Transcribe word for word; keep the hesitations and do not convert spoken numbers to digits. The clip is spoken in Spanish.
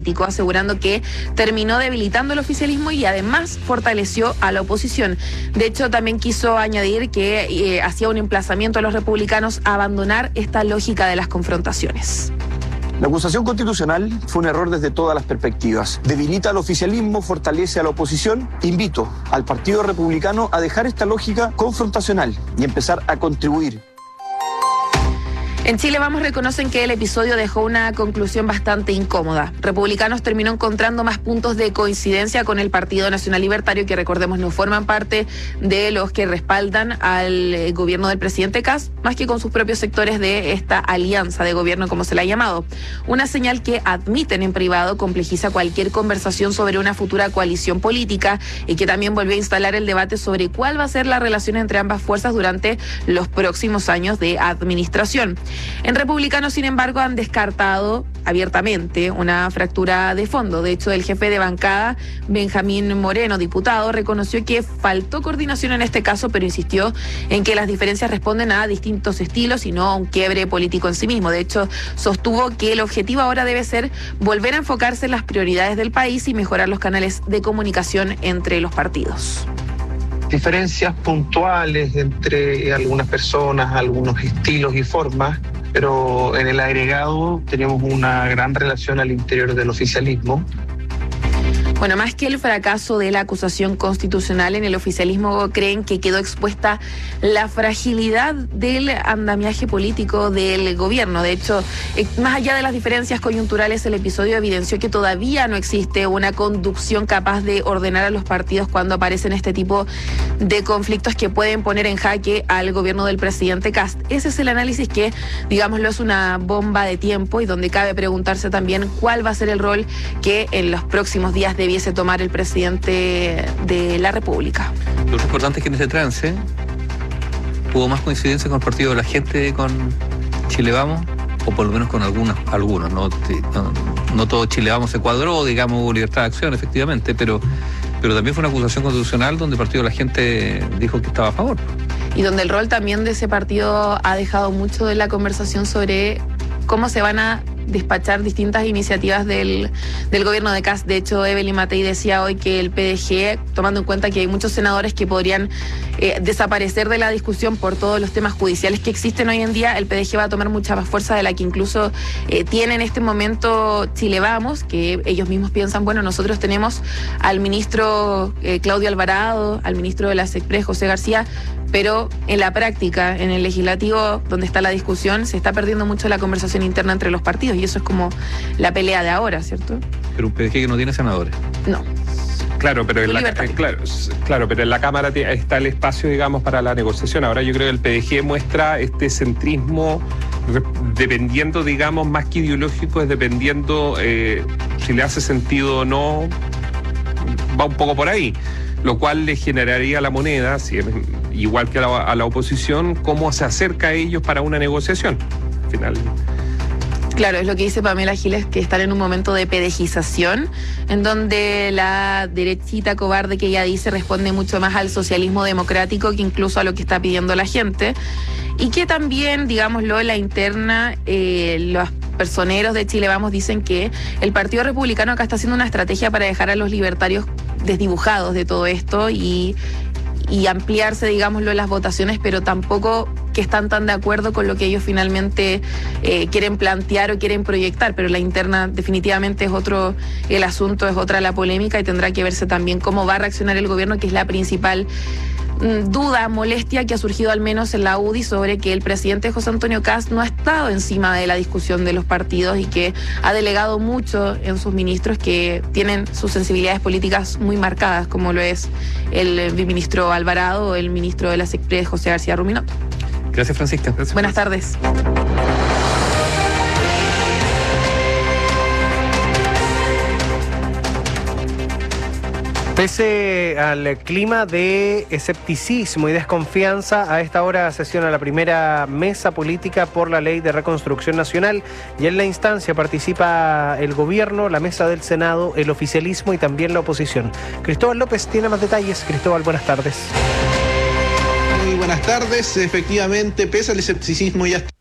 político, asegurando que terminó debilitando el oficialismo y además fortaleció a la oposición. De hecho, también quiso añadir que eh, hacía un emplazamiento a los republicanos a abandonar esta lógica de las confrontaciones. La acusación constitucional fue un error desde todas las perspectivas. Debilita al oficialismo, fortalece a la oposición. Invito al Partido Republicano a dejar esta lógica confrontacional y empezar a contribuir. En Chile Vamos reconocen que el episodio dejó una conclusión bastante incómoda. Republicanos terminó encontrando más puntos de coincidencia con el Partido Nacional Libertario, que recordemos no forman parte de los que respaldan al eh, gobierno del presidente Kast, más que con sus propios sectores de esta alianza de gobierno, como se la ha llamado. Una señal que admiten en privado complejiza cualquier conversación sobre una futura coalición política y que también volvió a instalar el debate sobre cuál va a ser la relación entre ambas fuerzas durante los próximos años de administración. En Republicanos, sin embargo, han descartado abiertamente una fractura de fondo. De hecho, el jefe de bancada, Benjamín Moreno, diputado, reconoció que faltó coordinación en este caso, pero insistió en que las diferencias responden a distintos estilos y no a un quiebre político en sí mismo. De hecho, sostuvo que el objetivo ahora debe ser volver a enfocarse en las prioridades del país y mejorar los canales de comunicación entre los partidos. Diferencias puntuales entre algunas personas, algunos estilos y formas, pero en el agregado tenemos una gran relación al interior del oficialismo. Bueno, más que el fracaso de la acusación constitucional, en el oficialismo creen que quedó expuesta la fragilidad del andamiaje político del gobierno. De hecho, más allá de las diferencias coyunturales, el episodio evidenció que todavía no existe una conducción capaz de ordenar a los partidos cuando aparecen este tipo de conflictos que pueden poner en jaque al gobierno del presidente Kast. Ese es el análisis que, digámoslo, es una bomba de tiempo y donde cabe preguntarse también cuál va a ser el rol que en los próximos días de debiese tomar el presidente de la República. Lo importante es que en este trance hubo más coincidencia con el Partido de la Gente, con Chile Vamos, o por lo menos con algunos, algunos, no, no, no todo Chile Vamos se cuadró, digamos, hubo libertad de acción, efectivamente, pero, pero también fue una acusación constitucional donde el Partido de la Gente dijo que estaba a favor. Y donde el rol también de ese partido ha dejado mucho de la conversación sobre cómo se van a despachar distintas iniciativas del, del gobierno de Kast. De hecho, Evelyn Matei decía hoy que el P D G, tomando en cuenta que hay muchos senadores que podrían eh, desaparecer de la discusión por todos los temas judiciales que existen hoy en día, el P D G va a tomar mucha más fuerza de la que incluso eh, tiene en este momento Chile Vamos, que ellos mismos piensan, bueno, nosotros tenemos al ministro eh, Claudio Alvarado, al ministro de la SECPRES, José García, pero en la práctica, en el legislativo, donde está la discusión, se está perdiendo mucho la conversación interna entre los partidos y eso es como la pelea de ahora, ¿cierto? Pero un P D G que no tiene senadores. No. Claro, pero en la, eh, claro, claro, pero en la Cámara está el espacio, digamos, para la negociación. Ahora yo creo que el P D G muestra este centrismo dependiendo, digamos, más que ideológico, es dependiendo eh, si le hace sentido o no, va un poco por ahí, lo cual le generaría a la moneda, si es, igual que a la, a la oposición, cómo se acerca a ellos para una negociación. Al final... Claro, es lo que dice Pamela Giles, que están en un momento de pedejización, en donde la derechita cobarde que ella dice responde mucho más al socialismo democrático que incluso a lo que está pidiendo la gente. Y que también, digámoslo, en la interna, eh, los personeros de Chile Vamos dicen que el Partido Republicano acá está haciendo una estrategia para dejar a los libertarios desdibujados de todo esto y, y ampliarse, digámoslo, las votaciones, pero tampoco que están tan de acuerdo con lo que ellos finalmente eh, quieren plantear o quieren proyectar, pero la interna definitivamente es otro el asunto, es otra la polémica y tendrá que verse también cómo va a reaccionar el gobierno, que es la principal mm, duda, molestia que ha surgido al menos en la U D I sobre que el presidente José Antonio Kast no ha estado encima de la discusión de los partidos y que ha delegado mucho en sus ministros que tienen sus sensibilidades políticas muy marcadas, como lo es el viceministro Alvarado o el ministro de la SECPRES, José García Ruminot. Gracias, Francisca. Gracias. Buenas tardes. Pese al clima de escepticismo y desconfianza, a esta hora sesiona la primera mesa política por la Ley de Reconstrucción Nacional y en la instancia participa el gobierno, la mesa del Senado, el oficialismo y también la oposición. Cristóbal López tiene más detalles. Cristóbal, buenas tardes. Muy buenas tardes. Efectivamente, pese al escepticismo y hasta